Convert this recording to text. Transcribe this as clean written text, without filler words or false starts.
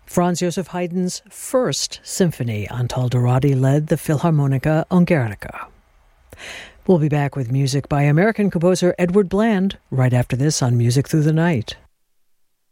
Franz Joseph Haydn's first symphony, Antal Dorati led the Philharmonica Ungarische. We'll be back with music by American composer Edward Bland right after this on Music Through the Night.